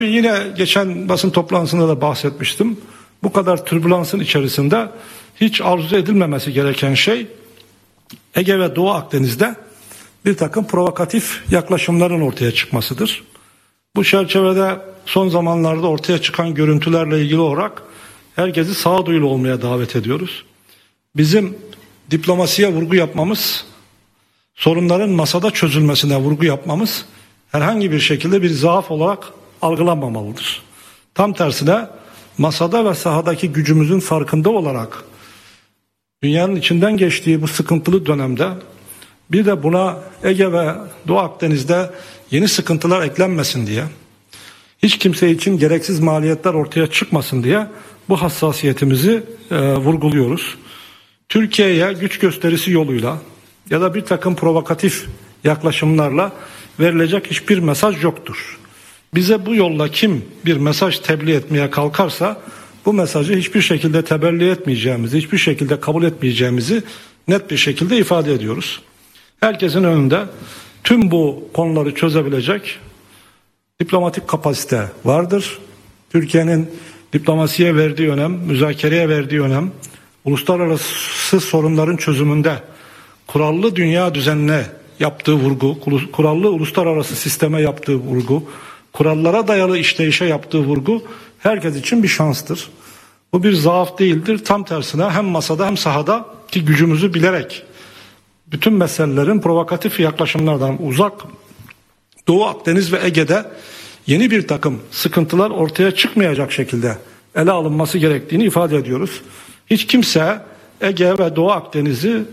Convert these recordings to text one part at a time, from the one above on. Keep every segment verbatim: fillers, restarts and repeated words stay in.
Yine geçen basın toplantısında da bahsetmiştim. Bu kadar türbülansın içerisinde hiç arzu edilmemesi gereken şey Ege ve Doğu Akdeniz'de bir takım provokatif yaklaşımların ortaya çıkmasıdır. Bu çerçevede son zamanlarda ortaya çıkan görüntülerle ilgili olarak herkesi sağduyulu olmaya davet ediyoruz. Bizim diplomasiye vurgu yapmamız, sorunların masada çözülmesine vurgu yapmamız herhangi bir şekilde bir zaaf olarak algılanmamalıdır. Tam tersine masada ve sahadaki gücümüzün farkında olarak dünyanın içinden geçtiği bu sıkıntılı dönemde bir de buna Ege ve Doğu Akdeniz'de yeni sıkıntılar eklenmesin diye, hiç kimse için gereksiz maliyetler ortaya çıkmasın diye bu hassasiyetimizi e, vurguluyoruz. Türkiye'ye güç gösterisi yoluyla ya da bir takım provokatif yaklaşımlarla verilecek hiçbir mesaj yoktur. Bize bu yolla kim bir mesaj tebliğ etmeye kalkarsa bu mesajı hiçbir şekilde teberli etmeyeceğimizi, hiçbir şekilde kabul etmeyeceğimizi net bir şekilde ifade ediyoruz. Herkesin önünde tüm bu konuları çözebilecek diplomatik kapasite vardır. Türkiye'nin diplomasiye verdiği önem, müzakereye verdiği önem, uluslararası sorunların çözümünde kurallı dünya düzenine yaptığı vurgu, kurallı uluslararası sisteme yaptığı vurgu, kurallara dayalı işleyişe yaptığı vurgu herkes için bir şanstır. Bu bir zaaf değildir. Tam tersine hem masada hem sahada ki gücümüzü bilerek bütün meselelerin provokatif yaklaşımlardan uzak, Doğu Akdeniz ve Ege'de yeni bir takım sıkıntılar ortaya çıkmayacak şekilde ele alınması gerektiğini ifade ediyoruz. Hiç kimse Ege ve Doğu Akdeniz'i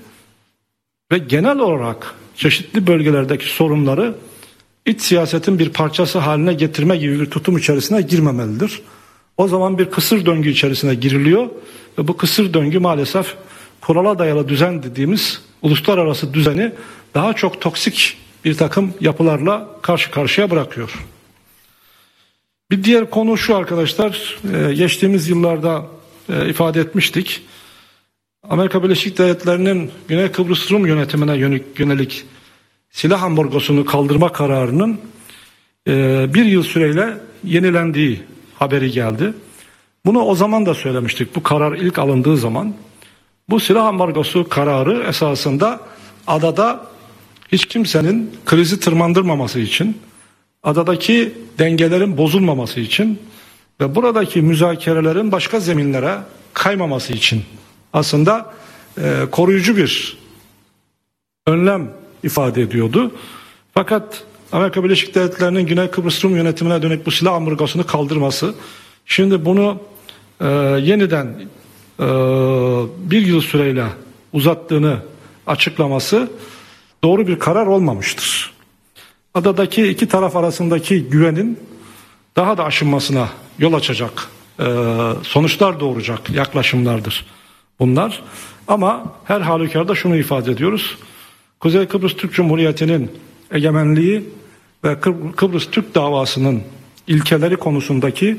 ve genel olarak çeşitli bölgelerdeki sorunları iç siyasetin bir parçası haline getirme gibi bir tutum içerisine girmemelidir. O zaman bir kısır döngü içerisine giriliyor ve bu kısır döngü maalesef kurala dayalı düzen dediğimiz uluslararası düzeni daha çok toksik bir takım yapılarla karşı karşıya bırakıyor. Bir diğer konu şu arkadaşlar, geçtiğimiz yıllarda ifade etmiştik. Amerika Birleşik Devletleri'nin Güney Kıbrıs Rum yönetimine yönelik silah ambargosunu kaldırma kararının bir yıl süreyle yenilendiği haberi geldi. Bunu o zaman da söylemiştik. Bu karar ilk alındığı zaman bu silah ambargosu kararı esasında adada hiç kimsenin krizi tırmandırmaması için, adadaki dengelerin bozulmaması için ve buradaki müzakerelerin başka zeminlere kaymaması için aslında e, koruyucu bir önlem ifade ediyordu. Fakat Amerika Birleşik Devletleri'nin Güney Kıbrıs Rum yönetimine dönük bu silah ambargosunu kaldırması, şimdi bunu e, yeniden e, bir yıl süreyle uzattığını açıklaması doğru bir karar olmamıştır. Adadaki iki taraf arasındaki güvenin daha da aşınmasına yol açacak e, sonuçlar doğuracak yaklaşımlardır bunlar. Ama her halükarda şunu ifade ediyoruz. Kuzey Kıbrıs Türk Cumhuriyeti'nin egemenliği ve Kıbrıs Türk davasının ilkeleri konusundaki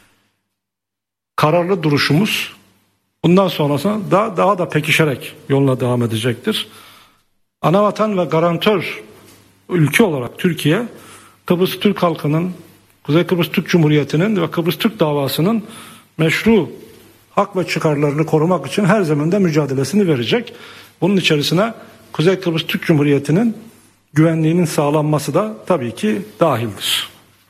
kararlı duruşumuz bundan sonrasında daha, daha da pekişerek yoluna devam edecektir. Anavatan ve garantör ülke olarak Türkiye, Kıbrıs Türk halkının, Kuzey Kıbrıs Türk Cumhuriyeti'nin ve Kıbrıs Türk davasının meşru hak ve çıkarlarını korumak için her zaman da mücadelesini verecek. Bunun içerisine Kuzey Kıbrıs Türk Cumhuriyeti'nin güvenliğinin sağlanması da tabii ki dahildir.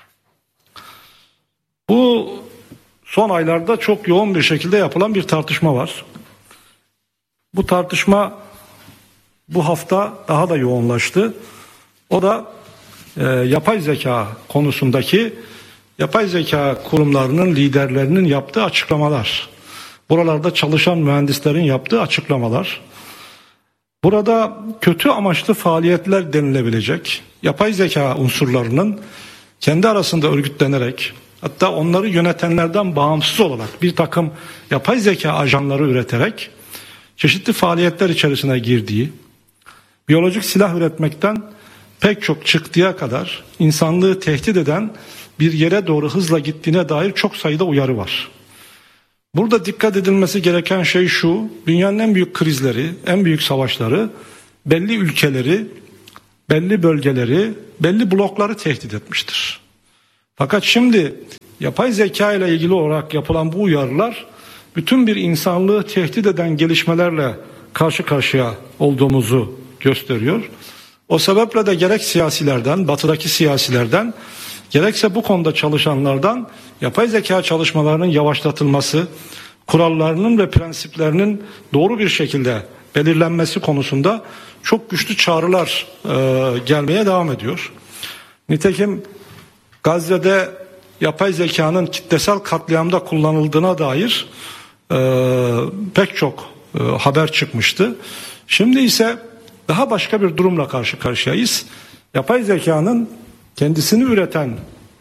Bu son aylarda çok yoğun bir şekilde yapılan bir tartışma var. Bu tartışma bu hafta daha da yoğunlaştı. O da e, yapay zeka konusundaki yapay zeka kurumlarının liderlerinin yaptığı açıklamalar. Buralarda çalışan mühendislerin yaptığı açıklamalar. Burada kötü amaçlı faaliyetler denilebilecek yapay zeka unsurlarının kendi arasında örgütlenerek, hatta onları yönetenlerden bağımsız olarak bir takım yapay zeka ajanları üreterek çeşitli faaliyetler içerisine girdiği, biyolojik silah üretmekten pek çok çıktıya kadar insanlığı tehdit eden bir yere doğru hızla gittiğine dair çok sayıda uyarı var. Burada dikkat edilmesi gereken şey şu: dünyanın en büyük krizleri, en büyük savaşları belli ülkeleri, belli bölgeleri, belli blokları tehdit etmiştir. Fakat şimdi yapay zeka ile ilgili olarak yapılan bu uyarılar bütün bir insanlığı tehdit eden gelişmelerle karşı karşıya olduğumuzu gösteriyor. O sebeple de gerek siyasilerden, batıdaki siyasilerden, gerekse bu konuda çalışanlardan yapay zeka çalışmalarının yavaşlatılması, kurallarının ve prensiplerinin doğru bir şekilde belirlenmesi konusunda çok güçlü çağrılar e, gelmeye devam ediyor. Nitekim Gazze'de yapay zekanın kitlesel katliamda kullanıldığına dair e, pek çok e, haber çıkmıştı. Şimdi ise daha başka bir durumla karşı karşıyayız. Yapay zekanın kendisini üreten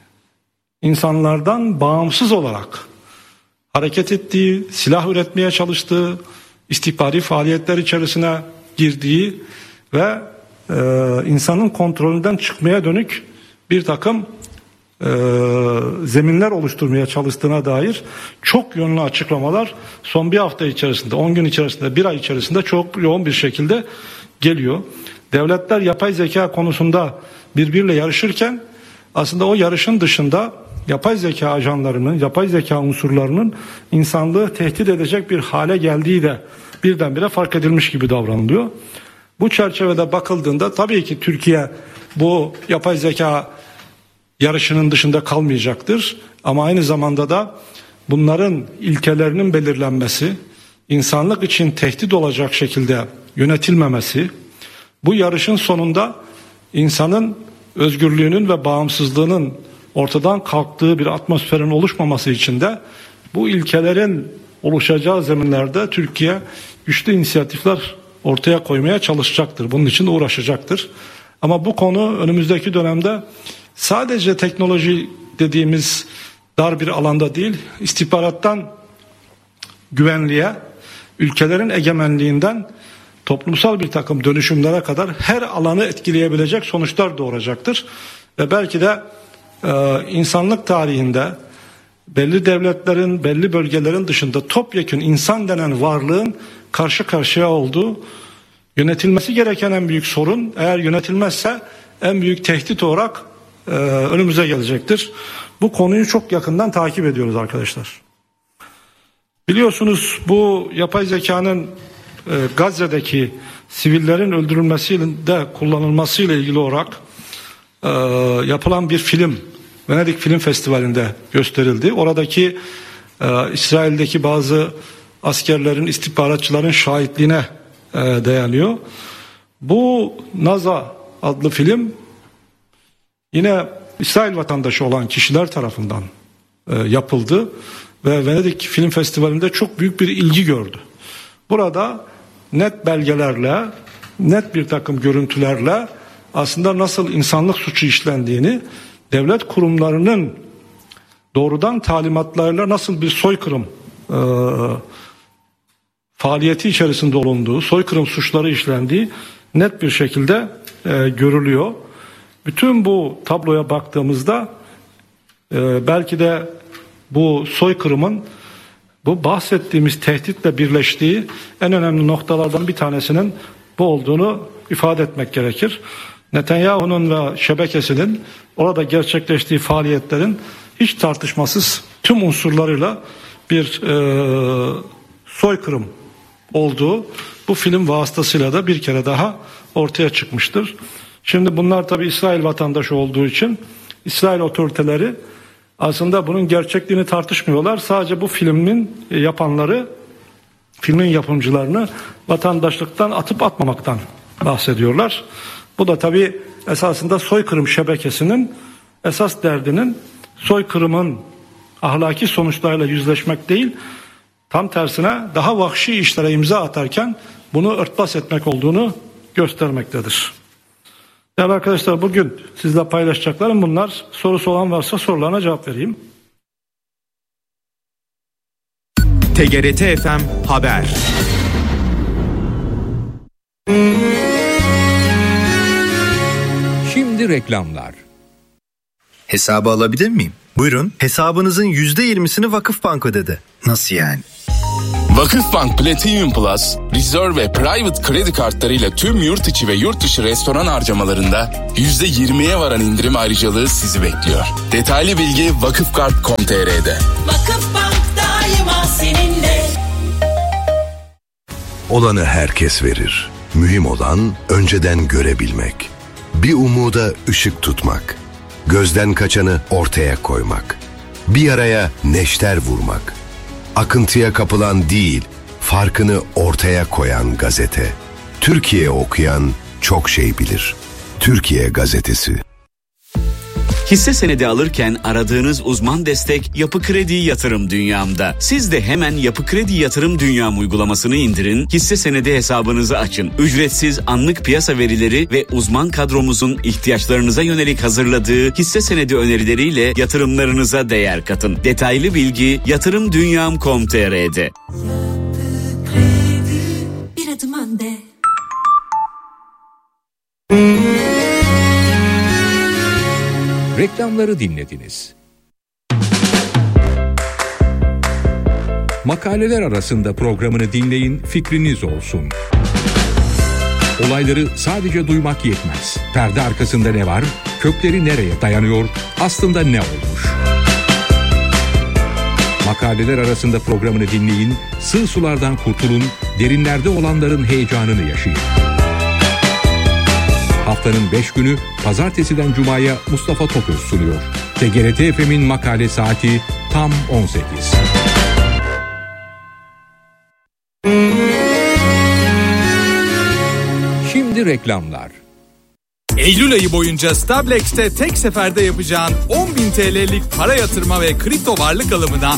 insanlardan bağımsız olarak hareket ettiği, silah üretmeye çalıştığı, istihbari faaliyetler içerisine girdiği ve e, insanın kontrolünden çıkmaya dönük bir takım e, zeminler oluşturmaya çalıştığına dair çok yönlü açıklamalar son bir hafta içerisinde, on gün içerisinde, bir ay içerisinde çok yoğun bir şekilde geliyor. Devletler yapay zeka konusunda birbiriyle yarışırken aslında o yarışın dışında yapay zeka ajanlarının, yapay zeka unsurlarının insanlığı tehdit edecek bir hale geldiği de birdenbire fark edilmiş gibi davranılıyor. Bu çerçevede bakıldığında tabii ki Türkiye bu yapay zeka yarışının dışında kalmayacaktır. Ama aynı zamanda da bunların ilkelerinin belirlenmesi, insanlık için tehdit olacak şekilde yönetilmemesi, bu yarışın sonunda insanın özgürlüğünün ve bağımsızlığının ortadan kalktığı bir atmosferin oluşmaması için de bu ilkelerin oluşacağı zeminlerde Türkiye güçlü inisiyatifler ortaya koymaya çalışacaktır. Bunun için uğraşacaktır. Ama bu konu önümüzdeki dönemde sadece teknoloji dediğimiz dar bir alanda değil, istihbarattan güvenliğe, ülkelerin egemenliğinden toplumsal bir takım dönüşümlere kadar her alanı etkileyebilecek sonuçlar doğuracaktır. Ve belki de e, insanlık tarihinde belli devletlerin, belli bölgelerin dışında topyekün insan denen varlığın karşı karşıya olduğu, yönetilmesi gereken en büyük sorun, eğer yönetilmezse en büyük tehdit olarak e, önümüze gelecektir. Bu konuyu çok yakından takip ediyoruz arkadaşlar. Biliyorsunuz bu yapay zekanın e, Gazze'deki sivillerin öldürülmesiyle kullanılmasıyla ilgili olarak e, yapılan bir film Venedik Film Festivali'nde gösterildi. Oradaki e, İsrail'deki bazı askerlerin, istihbaratçıların şahitliğine e, dayanıyor. Bu Naza adlı film yine İsrail vatandaşı olan kişiler tarafından e, yapıldı ve Venedik Film Festivali'nde çok büyük bir ilgi gördü. Burada net belgelerle, net bir takım görüntülerle aslında nasıl insanlık suçu işlendiğini, devlet kurumlarının doğrudan talimatlarla nasıl bir soykırım e, faaliyeti içerisinde olunduğu, soykırım suçları işlendiği net bir şekilde e, görülüyor. Bütün bu tabloya baktığımızda e, belki de bu soykırımın bu bahsettiğimiz tehditle birleştiği en önemli noktalardan bir tanesinin bu olduğunu ifade etmek gerekir. Netanyahu'nun ve şebekesinin orada gerçekleştiği faaliyetlerin hiç tartışmasız tüm unsurlarıyla bir e, soykırım olduğu bu film vasıtasıyla da bir kere daha ortaya çıkmıştır. Şimdi bunlar tabi İsrail vatandaşı olduğu için İsrail otoriteleri aslında bunun gerçekliğini tartışmıyorlar. Sadece bu filmin yapanları, filmin yapımcılarını vatandaşlıktan atıp atmamaktan bahsediyorlar. Bu da tabii esasında soykırım şebekesinin esas derdinin soykırımın ahlaki sonuçlarıyla yüzleşmek değil, tam tersine daha vahşi işlere imza atarken bunu örtbas etmek olduğunu göstermektedir. Değerli arkadaşlar, bugün sizle paylaşacaklarım bunlar. Sorusu olan varsa sorularına cevap vereyim. T G R T F M Haber. Şimdi reklamlar. Hesabı alabilir miyim? Buyurun. Hesabınızın yüzde yirmisini Vakıfbank ödedi. Nasıl yani? Vakıfbank Platinum Plus, Reserve ve Private kredi kartlarıyla tüm yurt içi ve yurt dışı restoran harcamalarında yüzde yirmiye varan indirim ayrıcalığı sizi bekliyor. Detaylı bilgi vakıfkart nokta com nokta tr'de. Vakıfbank daima seninle. Olanı herkes verir. Mühim olan önceden görebilmek. Bir umuda ışık tutmak. Gözden kaçanı ortaya koymak. Bir yaraya neşter vurmak. Akıntıya kapılan değil, farkını ortaya koyan gazete. Türkiye okuyan çok şey bilir. Türkiye Gazetesi. Hisse senedi alırken aradığınız uzman destek Yapı Kredi Yatırım Dünyam'da. Siz de hemen Yapı Kredi Yatırım Dünyam uygulamasını indirin, hisse senedi hesabınızı açın. Ücretsiz anlık piyasa verileri ve uzman kadromuzun ihtiyaçlarınıza yönelik hazırladığı hisse senedi önerileriyle yatırımlarınıza değer katın. Detaylı bilgi yatırım dünyam nokta com nokta tr'de. Bir adım önde. Reklamları dinlediniz. Makaleler arasında programını dinleyin, fikriniz olsun. Olayları sadece duymak yetmez. Perde arkasında ne var? Kökleri nereye dayanıyor? Aslında ne olmuş? Makaleler arasında programını dinleyin, sığ sulardan kurtulun, derinlerde olanların heyecanını yaşayın. Haftanın beş günü pazartesiden cumaya Mustafa Toköz sunuyor. T G R T F M'in makale saati tam on sekiz. Şimdi reklamlar. Eylül ayı boyunca Stablex'te tek seferde yapacağın on bin T L'lik para yatırma ve kripto varlık alımına